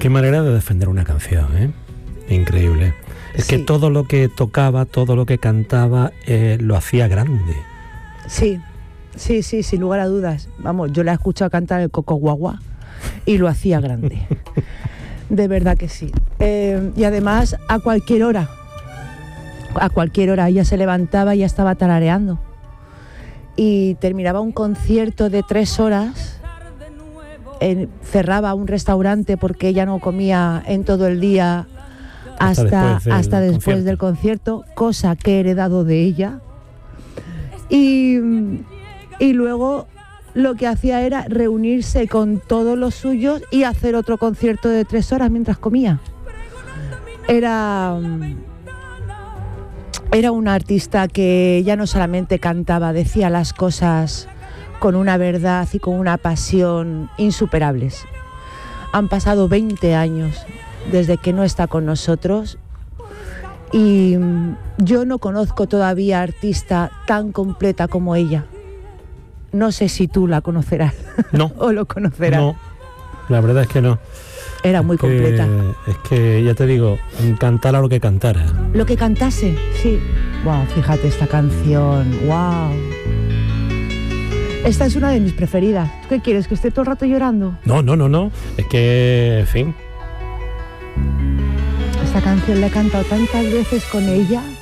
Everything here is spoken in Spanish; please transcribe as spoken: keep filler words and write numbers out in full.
Qué manera de defender una canción, ¿eh? Increíble. Es sí. que todo lo que tocaba, todo lo que cantaba, eh, lo hacía grande. Sí, sí, sí, sin lugar a dudas. Vamos, yo la he escuchado cantar el Coco Guagua y lo hacía grande. De verdad que sí. Eh, y además, a cualquier hora, a cualquier hora, ella se levantaba y ya estaba tarareando. Y terminaba un concierto de tres horas, en, cerraba un restaurante porque ella no comía en todo el día hasta, hasta después, del, hasta después concierto. del concierto, cosa que he heredado de ella. Y, y luego lo que hacía era reunirse con todos los suyos y hacer otro concierto de tres horas mientras comía. Era... Era una artista que ya no solamente cantaba, decía las cosas con una verdad y con una pasión insuperables. Han pasado veinte años desde que no está con nosotros y yo no conozco todavía artista tan completa como ella. No sé si tú la conocerás. No. o lo conocerás. No, la verdad es que no. Era muy es que, completa. Es que, ya te digo, cantara lo que cantara. Lo que cantase, sí. Wow, fíjate esta canción, wow. Esta es una de mis preferidas. ¿Tú qué quieres, que esté todo el rato llorando? No, no, no, no. Es que, en fin. Esta canción la he cantado tantas veces con ella.